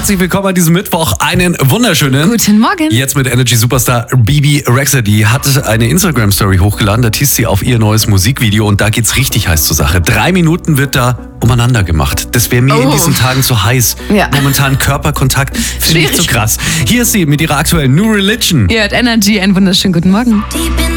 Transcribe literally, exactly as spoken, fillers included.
herzlich willkommen an diesem Mittwoch. Einen wunderschönen Guten Morgen. Jetzt mit Energy Superstar Bibi Rexha. Die hat eine Instagram-Story hochgeladen, da teast sie auf ihr neues Musikvideo und da geht's richtig heiß zur Sache. Drei Minuten wird da umeinander gemacht. Das wäre mir Oh. in diesen Tagen zu heiß. Ja. Momentan Körperkontakt finde ich Schwierig. zu krass. Hier ist sie mit ihrer aktuellen New Religion. Ihr hört Energy, einen wunderschönen guten Morgen. Deep in